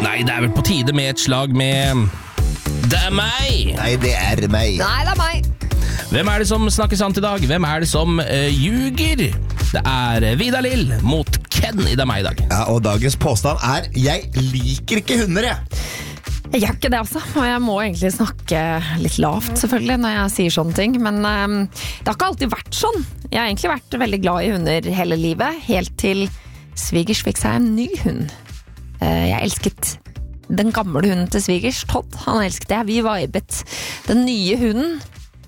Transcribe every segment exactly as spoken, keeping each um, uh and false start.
Nei, det er vel på tide med et slag med Det er meg! Nei, det er meg. Nei, det er meg. Hvem er det som snakker sant i dag? Hvem er det som uh, ljuger? Det er Vidar Lill mot Ken i Det er meg i dag. Ja, og dagens påstand er jeg liker ikke hunder, jeg. Jeg gjør ikke det altså, og jeg må egentlig snakke litt lavt selvfølgelig når jeg sier sånne ting, men um, det har ikke alltid vært sånn. Jeg har egentlig vært veldig glad i hunder hele livet, helt til svigers fikk seg en ny hund. Uh, jeg elsket den gamle hunden til svigers, Todd, han elsket det, vi vibet. Den nye hunden,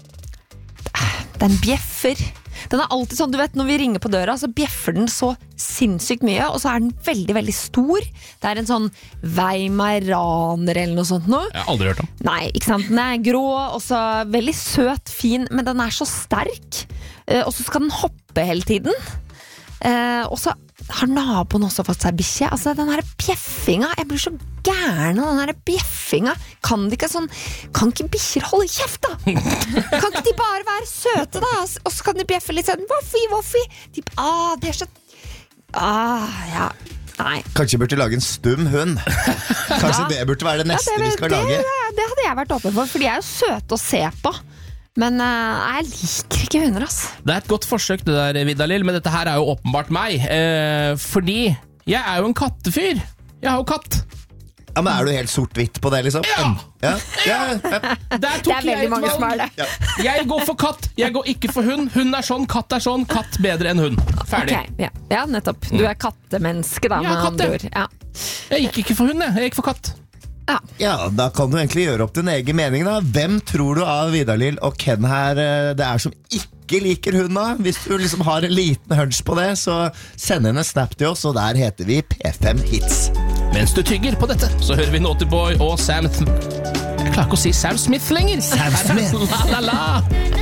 den bjeffer. Den er alltid sånn, du vet, når vi ringer på døra, så bjeffer den så sinnssykt mye, og så er den veldig, veldig stor. Det er en sånn weimaraner eller noe sånt nå. Jeg har aldri hørt om. Nei, ikke sant? Den er grå, og så veldig søt, fin, men den er så sterk. Eh, og så skal den hoppe hele tiden. Eh, og så har naboen også fått seg bikkje. Altså, den her bjeffinga, jeg blir så gæren av den her bjeffinga. Kan de ikke sånn, kan ikke bikkjer holde kjeft da? Kan ikke de bare være søte da? Og så kan de bjeffe litt sånn, woffi, woffi. De, ah, det er så, ah, ja, nei. Kanskje burde lage en stum hund. Kanskje Ja. det burde være det neste Ja, det, vi skal det, lage. det hadde jeg vært åpen for, for de er jo søte å se på. Men uh, jeg liker ikke hunder, ass. Det er et godt forsøk det der, Vidar Lill, men dette her er jo åpenbart meg. Eh, fordi jeg er jo en kattefyr. Jeg har jo katt. Ja, men er du helt sort-hvitt på det, liksom? Ja! Ja, ja, ja. Der tok Det er veldig jeg et mange som valg. er det. Jeg går for katt, jeg går ikke for hund. Hund er sånn, katt er sånn, katt bedre enn hund. Ferdig. Ok, ja. ja, nettopp. Du er kattemenneske da, Ja, med katt, andre ja. ord. Ja. Jeg gikk ikke for hund, jeg. Jeg gikk for katt. Ja, da kan du egentlig gjøre opp din egen mening da. Hvem tror du av Vidar Lill og Ken her eh, det er som ikke liker hund da? Hvis du liksom har en liten hunch på det, så send en snap til oss, og der heter vi P fem Hits. Mens du tygger på dette, så hører vi Naughty Boy og Sam Th- Jeg klarer ikke å si Sam Smith lenger. Sam Smith. La la la.